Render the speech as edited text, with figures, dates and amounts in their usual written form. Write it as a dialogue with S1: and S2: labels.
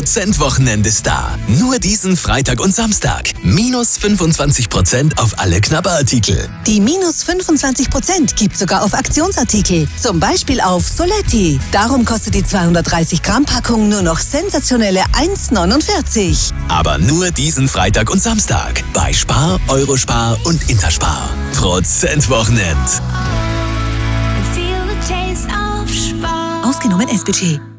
S1: Prozent-Wochenende ist da. Nur diesen Freitag und Samstag. Minus 25% auf alle Knabberartikel.
S2: Die minus 25% gibt sogar auf Aktionsartikel. Zum Beispiel auf Soletti. Darum kostet die 230 Gramm Packung nur noch sensationelle 1,49.
S1: Aber nur diesen Freitag und Samstag. Bei Spar, Eurospar und Interspar. Prozent-Wochenend.
S2: Ausgenommen S-Budget.